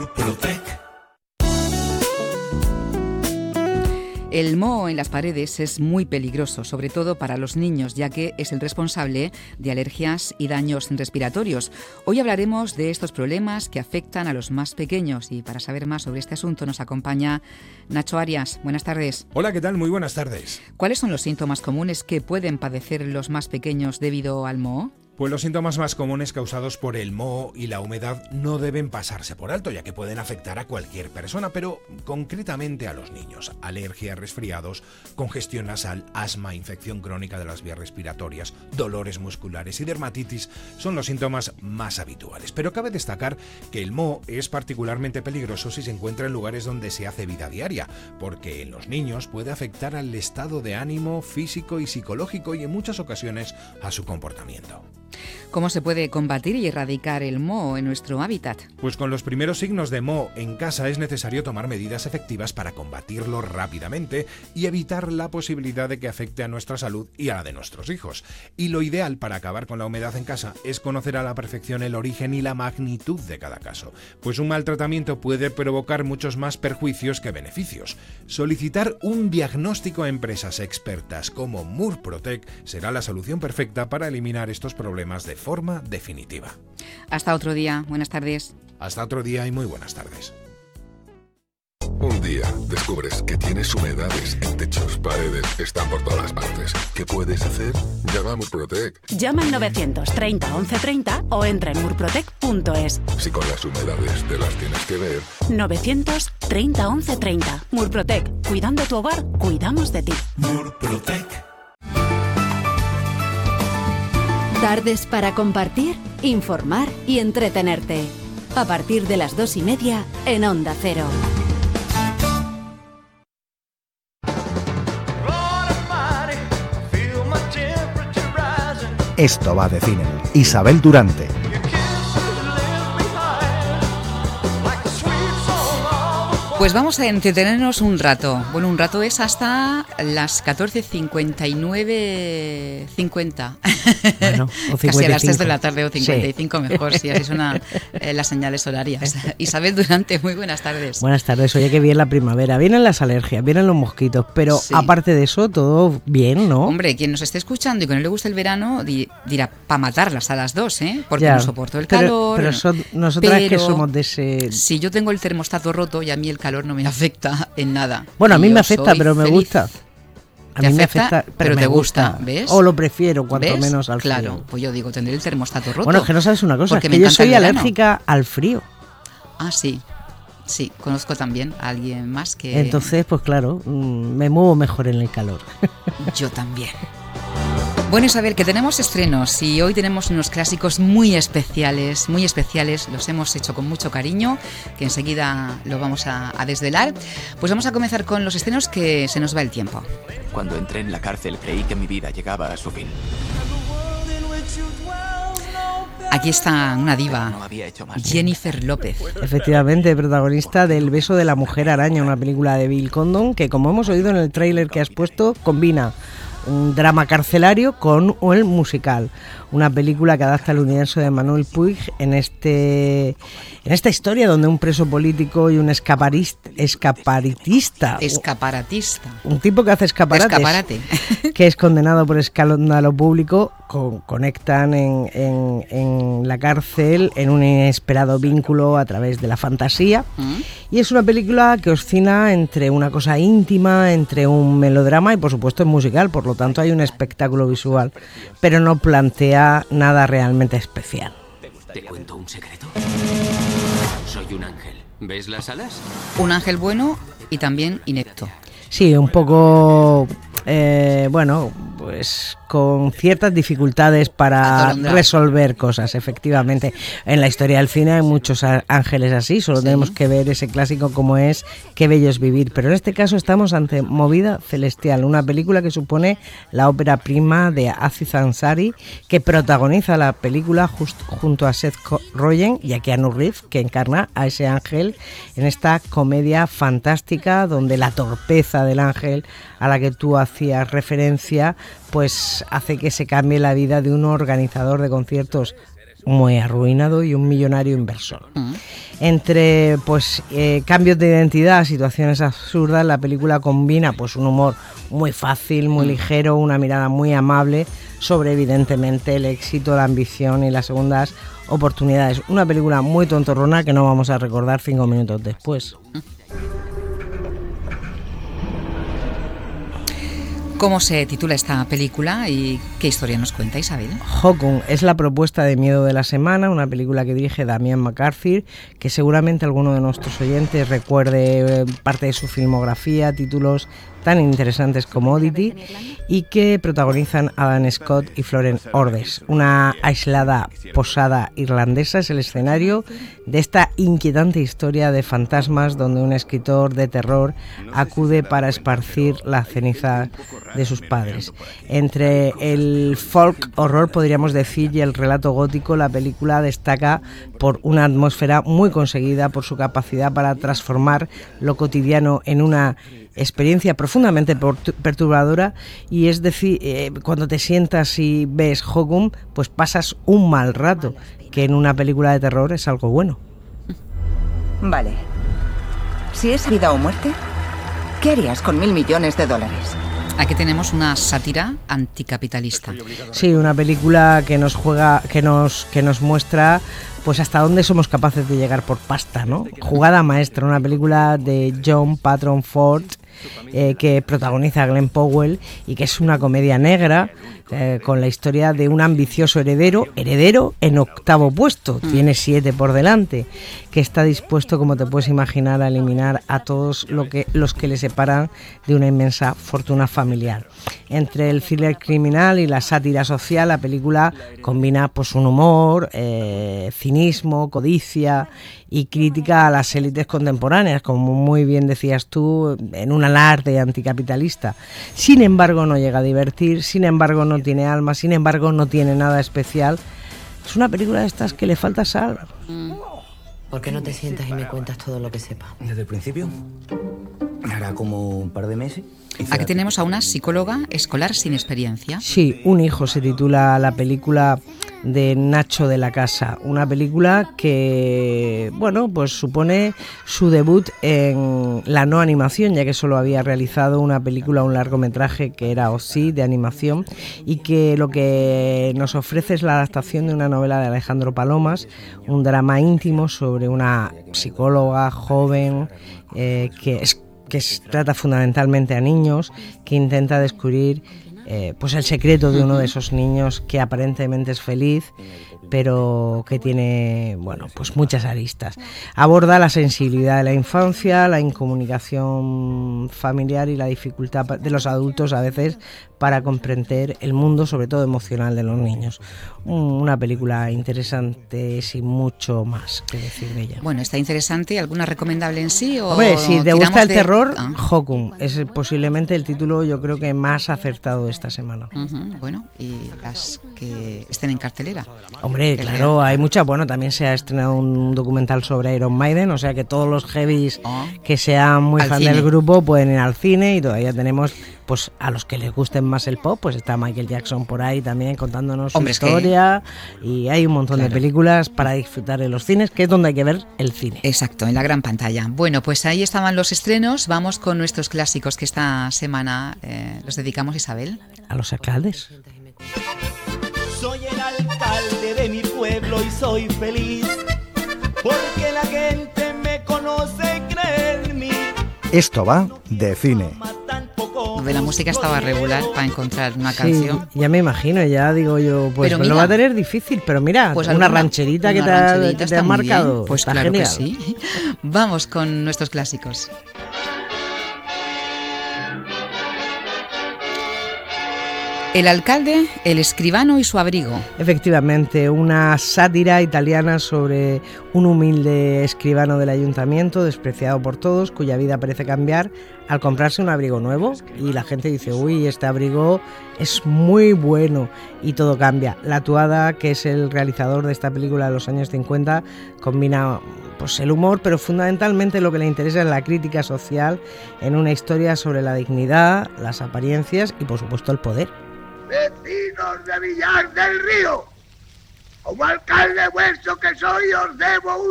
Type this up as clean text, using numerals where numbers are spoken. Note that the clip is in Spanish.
El moho en las paredes es muy peligroso, sobre todo para los niños, ya que es el responsable de alergias y daños respiratorios. Hoy hablaremos de estos problemas que afectan a los más pequeños y para saber más sobre este asunto nos acompaña Nacho Arias. Buenas tardes. Hola, ¿qué tal? Muy buenas tardes. ¿Cuáles son los síntomas comunes que pueden padecer los más pequeños debido al moho? Pues los síntomas más comunes causados por el moho y la humedad no deben pasarse por alto, ya que pueden afectar a cualquier persona, pero concretamente a los niños. Alergia, resfriados, congestión nasal, asma, infección crónica de las vías respiratorias, dolores musculares y dermatitis son los síntomas más habituales. Pero cabe destacar que el moho es particularmente peligroso si se encuentra en lugares donde se hace vida diaria, porque en los niños puede afectar al estado de ánimo, físico y psicológico y en muchas ocasiones a su comportamiento. ¿Cómo se puede combatir y erradicar el moho en nuestro hábitat? Pues con los primeros signos de moho en casa es necesario tomar medidas efectivas para combatirlo rápidamente y evitar la posibilidad de que afecte a nuestra salud y a la de nuestros hijos. Y lo ideal para acabar con la humedad en casa es conocer a la perfección el origen y la magnitud de cada caso, pues un mal tratamiento puede provocar muchos más perjuicios que beneficios. Solicitar un diagnóstico a empresas expertas como Murprotec será la solución perfecta para eliminar estos problemas de forma definitiva. Hasta otro día. Buenas tardes. Hasta otro día y muy buenas tardes. Un día descubres que tienes humedades en techos, paredes, están por todas partes. ¿Qué puedes hacer? Llama a Murprotec. Llama al 930 1130 o entra en murprotec.es. Si con las humedades te las tienes que ver. 930 1130. Murprotec. Cuidando tu hogar, cuidamos de ti. Murprotec. Tardes para compartir, informar y entretenerte. A partir de las 2:30 en Onda Cero. Esto va de cine. Isabel Durante. Pues vamos a entretenernos un rato. Bueno, un rato es hasta las 14:59:50. Bueno, o 55. Casi a las 3 de la tarde o 55 sí. Mejor, si así suenan las señales horarias. Isabel Durante, muy buenas tardes. Buenas tardes. Oye, que viene la primavera, vienen las alergias, vienen los mosquitos, pero sí. Aparte de eso, todo bien, ¿no? Hombre, quien nos esté escuchando y que no le guste el verano dirá, para matarlas a las 2, ¿eh? Porque ya, no soporto el calor. Pero nosotras que somos de ese... Si yo tengo el termostato roto y a mí el calor no me afecta en nada. Bueno, a mí yo me afecta, pero me feliz. gusta. A mí me afecta, pero te gusta, ¿ves? O lo prefiero, cuanto ¿ves? menos al frío. Claro, pues yo digo, tendré el termostato roto. Bueno, es que no sabes una cosa, es porque que yo soy alérgica al frío. Ah, sí. Sí, conozco también a alguien más que... Entonces, pues claro, me muevo mejor en el calor. Yo también. Bueno, Isabel, que tenemos estrenos y hoy tenemos unos clásicos muy especiales, los hemos hecho con mucho cariño, que enseguida lo vamos a desvelar. Pues vamos a comenzar con los estrenos, que se nos va el tiempo. Cuando entré en la cárcel creí que mi vida llegaba a su fin. Aquí está una diva, Jennifer López. Efectivamente, protagonista del Beso de la Mujer Araña, una película de Bill Condon que, como hemos oído en el tráiler que has puesto, combina un drama carcelario con el musical. Una película que adapta el universo de Manuel Puig en esta historia donde un preso político y un escaparatista, un tipo que hace escaparate, que es condenado por escándalo público, conectan en la cárcel en un inesperado vínculo a través de la fantasía. Y es una película que oscila entre una cosa íntima, entre un melodrama y por supuesto es musical, por lo tanto hay un espectáculo visual, pero no plantea nada realmente especial. ¿Te cuento un secreto? Soy un ángel. ¿Ves las alas? Un ángel bueno y también inepto. Sí, un poco, bueno, pues con ciertas dificultades para resolver cosas, efectivamente. En la historia del cine hay muchos ángeles así, solo tenemos que ver ese clásico como es Qué bello es vivir. Pero en este caso estamos ante Movida Celestial, una película que supone la ópera prima de Aziz Ansari, que protagoniza la película junto a Seth Rogen y a Keanu Reeves, que encarna a ese ángel en esta comedia fantástica donde la torpeza del ángel a la que tú hacías referencia pues hace que se cambie la vida de un organizador de conciertos muy arruinado y un millonario inversor. Entre cambios de identidad, situaciones absurdas, la película combina pues un humor muy fácil, muy ligero, una mirada muy amable sobre evidentemente el éxito, la ambición y las segundas oportunidades. Una película muy tontorrona que no vamos a recordar 5 minutos después. ¿Cómo se titula esta película y qué historia nos cuenta, Isabel? Hokun es la propuesta de miedo de la semana, una película que dirige Damian McCarthy, que seguramente alguno de nuestros oyentes recuerde parte de su filmografía, títulos tan interesantes como Oddity, y que protagonizan Adam Scott y Florence Ordes. Una aislada posada irlandesa es el escenario de esta inquietante historia de fantasmas donde un escritor de terror acude para esparcir la ceniza de sus padres. Entre el folk horror, podríamos decir, y el relato gótico, la película destaca por una atmósfera muy conseguida, por su capacidad para transformar lo cotidiano en una experiencia profundamente perturbadora, y es decir, cuando te sientas y ves Hokun, pues pasas un mal rato, que en una película de terror es algo bueno. Vale. Si es vida o muerte, ¿qué harías con $1.000 millones? Aquí tenemos una sátira anticapitalista. Sí, una película que nos muestra pues hasta dónde somos capaces de llegar por pasta, ¿no? Jugada maestra, una película de John Patton Ford, que protagoniza a Glenn Powell y que es una comedia negra con la historia de un ambicioso heredero en 8º puesto, tiene 7 por delante, que está dispuesto, como te puedes imaginar, a eliminar a todos los que le separan de una inmensa fortuna familiar. Entre el thriller criminal y la sátira social, la película combina pues un humor, cinismo, codicia y crítica a las élites contemporáneas, como muy bien decías tú, en un alarde anticapitalista. Sin embargo, no llega a divertir, sin embargo, no tiene alma, sin embargo, no tiene nada especial. Es una película de estas que le falta sal. ¿Por qué no te sientas y me cuentas todo lo que sepas? ¿Desde el principio? Hará como un par de meses. Aquí tenemos a una psicóloga escolar sin experiencia. Sí, Un hijo se titula la película de Nacho de la Casa, una película que, bueno, pues supone su debut en la no animación, ya que solo había realizado una película, un largometraje que era OSI de animación, y que lo que nos ofrece es la adaptación de una novela de Alejandro Palomas, un drama íntimo sobre una psicóloga joven que trata fundamentalmente a niños, que intenta descubrir pues el secreto de uno de esos niños que aparentemente es feliz, pero que tiene, bueno, pues muchas aristas. Aborda la sensibilidad de la infancia, la incomunicación familiar y la dificultad de los adultos a veces para comprender el mundo, sobre todo emocional, de los niños. Una película interesante, sin mucho más que decir de ella. Bueno, está interesante. ¿Alguna recomendable en sí? Hombre, si te gusta el terror, Hokun es posiblemente el título, yo creo que más acertado de esta semana. Bueno, y las que estén en cartelera. Hombre, claro, hay muchas. Bueno, también se ha estrenado un documental sobre Iron Maiden, o sea que todos los heavies que sean muy fan del grupo pueden ir al cine, y todavía tenemos, pues a los que les gusten más el pop, pues está Michael Jackson por ahí también contándonos su historia, y hay un montón de películas para disfrutar en los cines, que es donde hay que ver el cine. Exacto, en la gran pantalla. Bueno, pues ahí estaban los estrenos. Vamos con nuestros clásicos que esta semana los dedicamos, Isabel. A los alcaldes. Soy el alcalde de mi pueblo y soy feliz porque la gente me conoce y cree en mí. Esto va de cine. De la música estaba regular para encontrar una canción. Ya me imagino, ya digo yo, pues lo va a tener difícil, pero mira, pues una rancherita que te ha marcado. Pues está claro genial. que sí. Vamos con nuestros clásicos. El alcalde, el escribano y su abrigo. Efectivamente, una sátira italiana sobre un humilde escribano del ayuntamiento, despreciado por todos, cuya vida parece cambiar al comprarse un abrigo nuevo, y la gente dice, uy, este abrigo es muy bueno, y todo cambia. La Tuada, que es el realizador de esta película de los años 50, combina pues el humor, pero fundamentalmente lo que le interesa es la crítica social en una historia sobre la dignidad, las apariencias y por supuesto el poder. Vecinos de Villar del Río, Como alcalde vuestro que soy, os debo